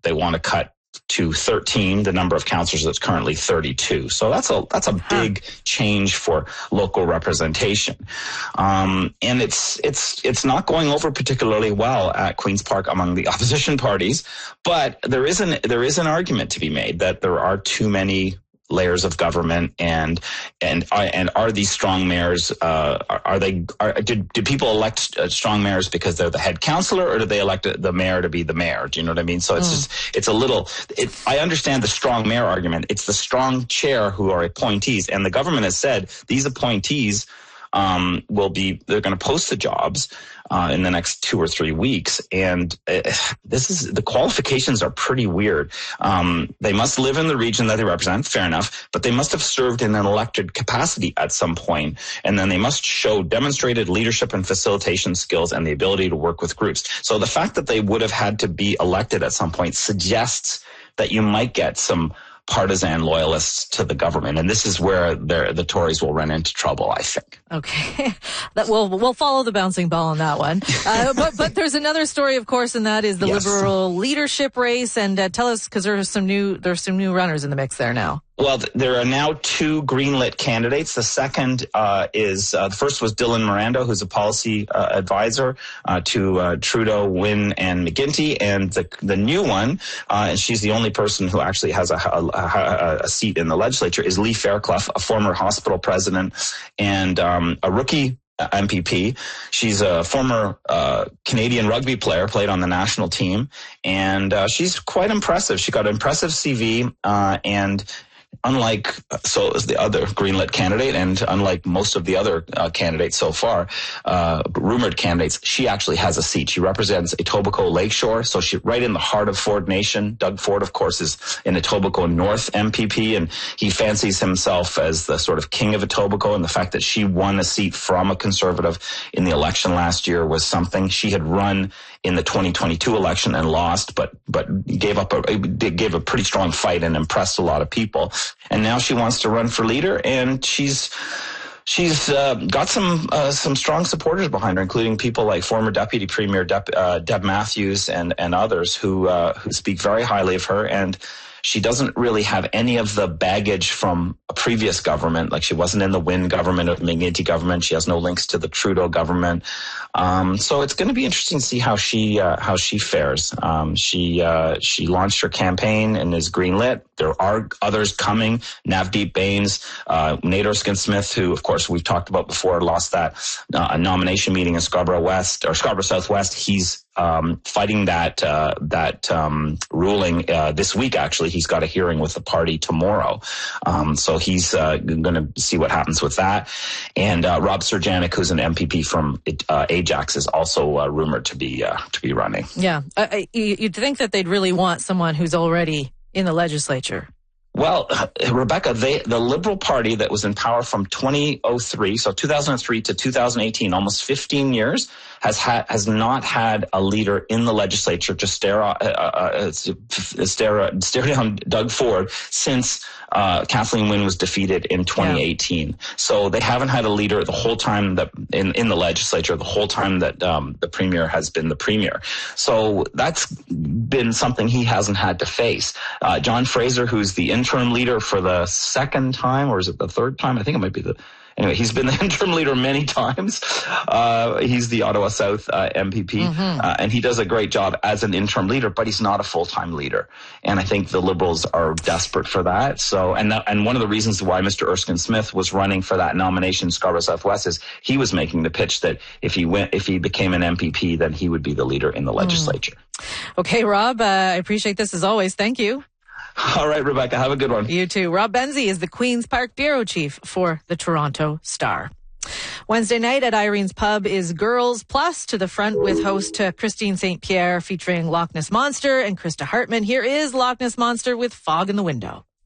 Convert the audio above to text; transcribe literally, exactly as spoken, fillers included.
they want to cut to thirteen, the number of councillors that's currently thirty-two. So that's a that's a big change for local representation. Um, and it's it's it's not going over particularly well at Queen's Park among the opposition parties, but there is an there is an argument to be made that there are too many layers of government, and and and are these strong mayors? Uh, are, are they? Are, did did people elect uh, strong mayors because they're the head councillor, or did they elect the mayor to be the mayor? Do you know what I mean? So it's mm. just it's a little. It, I understand the strong mayor argument. It's the strong chair who are appointees, and the government has said these appointees um, will be. They're going to post the jobs Uh, in the next two or three weeks. And uh, this is, the qualifications are pretty weird. Um, they must live in the region that they represent, fair enough, but they must have served in an elected capacity at some point. And then they must show demonstrated leadership and facilitation skills and the ability to work with groups. So the fact that they would have had to be elected at some point suggests that you might get some partisan loyalists to the government, and this is where the Tories will run into trouble, I think. Okay, that we'll we'll follow the bouncing ball on that one. Uh, but but there's another story, of course, and that is the yes. Liberal leadership race. And uh, tell us, because there's some new there's some new runners in the mix there now. Well, there are now two greenlit candidates. The second uh, is, uh, the first was Dylan Miranda, who's a policy uh, advisor uh, to uh, Trudeau, Wynne, and McGuinty. And the the new one, uh, and she's the only person who actually has a, a, a seat in the legislature, is Lee Fairclough, a former hospital president and um, a rookie M P P. She's a former uh, Canadian rugby player, played on the national team, and uh, she's quite impressive. She got an impressive C V, uh, and unlike so is the other greenlit candidate, and unlike most of the other uh, candidates so far, uh, rumored candidates, she actually has a seat. She represents Etobicoke Lakeshore, so she's right in the heart of Ford Nation. Doug Ford, of course, is an Etobicoke North M P P, and he fancies himself as the sort of king of Etobicoke, and the fact that she won a seat from a Conservative in the election last year was something. She had run in the twenty twenty-two election and lost, but but gave up a gave a pretty strong fight and impressed a lot of people. And now she wants to run for leader, and she's she's uh, got some uh, some strong supporters behind her, including people like former Deputy Premier Deb, uh, Deb Matthews and and others who uh, who speak very highly of her. And she doesn't really have any of the baggage from a previous government. Like, she wasn't in the Wynne government or the McGuinty government. She has no links to the Trudeau government. Um, so it's going to be interesting to see how she uh, how she fares. Um, she uh, she launched her campaign and is greenlit. There are others coming. Navdeep Bains, uh, Nate Erskine-Smith, who, of course, we've talked about before, lost that uh, nomination meeting in Scarborough West or Scarborough Southwest. He's um, fighting that uh, that um, ruling uh, this week. Actually, he's got a hearing with the party tomorrow, um, so he's uh, going to see what happens with that. And uh, Rob Serjanik, who's an M P P from uh, Ajax, is also uh, rumored to be uh, to be running. Yeah, uh, you'd think that they'd really want someone who's already in the legislature. Well, Rebecca, they, the Liberal Party that was in power from two thousand three, so two thousand three to two thousand eighteen, almost fifteen years, has had has not had a leader in the legislature to stare uh, uh, stare stare down Doug Ford since uh, Kathleen Wynne was defeated in twenty eighteen. Yeah. So they haven't had a leader the whole time that in in the legislature, the whole time that um, the premier has been the premier. So that's been something he hasn't had to face. Uh, John Fraser, who's the interim leader for the second time, or is it the third time? I think it might be the. Anyway, he's been the interim leader many times. Uh, he's the Ottawa South uh, M P P, mm-hmm. uh, and he does a great job as an interim leader, but he's not a full-time leader. And I think the Liberals are desperate for that. So, and that, and one of the reasons why Mister Erskine-Smith was running for that nomination in Scarborough Southwest is he was making the pitch that if he went, if he became an M P P, then he would be the leader in the legislature. Mm. Okay, Rob, uh, I appreciate this as always. Thank you. All right, Rebecca, have a good one. You too. Rob Benzie is the Queen's Park Bureau Chief for the Toronto Star. Wednesday night at Irene's Pub is Girls Plus, to the front with host uh, Christine Saint Pierre, featuring Loch Ness Monster and Krista Hartman. Here is Loch Ness Monster with Fog in the Window.